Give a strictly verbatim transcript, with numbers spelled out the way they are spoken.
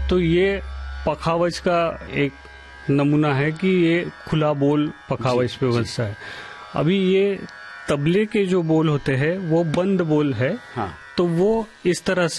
तो ये पखावज का एक नमूना है कि ये खुला बोल पखावज पे बनता है। अभी ये तबले के जो बोल होते हैं वो बंद बोल है, हाँ। तो वो इस तरह से